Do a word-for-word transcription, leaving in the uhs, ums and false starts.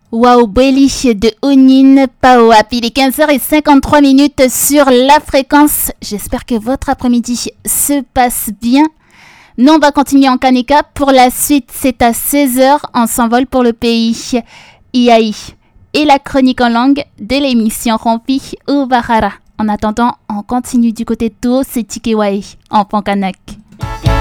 Wow, Belly de Ounin Paoap. Il est quinze heures cinquante-trois minutes sur la fréquence. J'espère que votre après-midi se passe bien. Nous, on va continuer en Kaneka. Pour la suite, c'est à seize heures. On s'envole pour le pays Iai. Et la chronique en langue de l'émission Rompi ou Bahara. En attendant, on continue du côté de Too, c'est Tikewai en Pankanak.